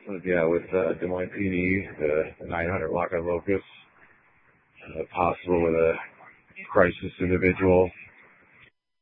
Yeah, with Des Moines PD, the 900 lock on locus, possible with a crisis individual.